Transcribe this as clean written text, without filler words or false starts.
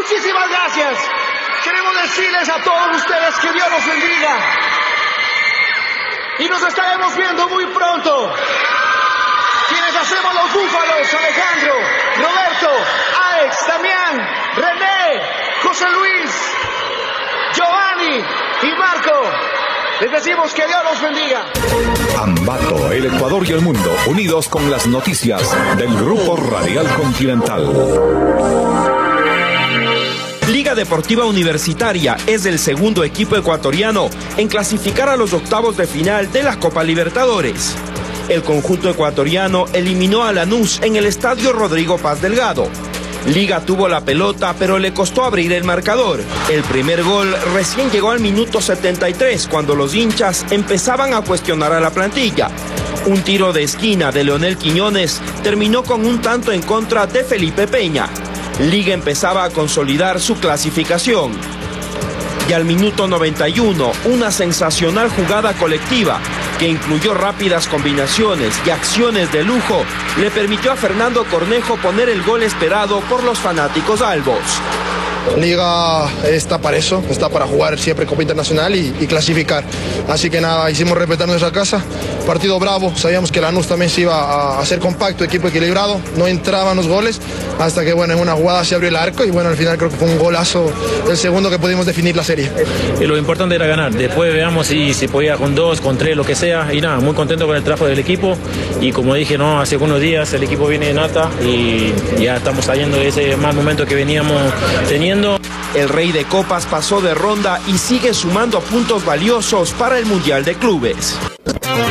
Muchísimas gracias. Queremos decirles a todos ustedes que Dios los bendiga. Y nos estaremos viendo muy pronto. Quienes hacemos los búfalos: Alejandro, Roberto, Alex, Damián, René, José Luis, Giovanni y Marco. Les decimos que Dios los bendiga. Ambato, el Ecuador y el mundo, unidos con las noticias del Grupo Radial Continental. Liga Deportiva Universitaria es el segundo equipo ecuatoriano en clasificar a los octavos de final de la Copa Libertadores. El conjunto ecuatoriano eliminó a Lanús en el estadio Rodrigo Paz Delgado. Liga tuvo la pelota, pero le costó abrir el marcador. El primer gol recién llegó al minuto 73, cuando los hinchas empezaban a cuestionar a la plantilla. Un tiro de esquina de Leonel Quiñones terminó con un tanto en contra de Felipe Peña. Liga empezaba a consolidar su clasificación. Y al minuto 91, una sensacional jugada colectiva que incluyó rápidas combinaciones y acciones de lujo le permitió a Fernando Cornejo poner el gol esperado por los fanáticos albos. Liga está para eso, está para jugar siempre Copa Internacional y clasificar. Así que nada, hicimos respetar nuestra casa. Partido bravo, sabíamos que Lanús también se iba a hacer compacto, equipo equilibrado, no entraban los goles, hasta que bueno, en una jugada se abrió el arco y bueno, al final creo que fue un golazo, el segundo que pudimos definir la serie. Y lo importante era ganar, después veamos si se podía con 2, con 3, lo que sea, y nada, muy contento con el trabajo del equipo, y como dije, no, hace unos días el equipo viene de nata y ya estamos saliendo de ese mal momento que veníamos teniendo. El Rey de Copas pasó de ronda y sigue sumando puntos valiosos para el Mundial de Clubes.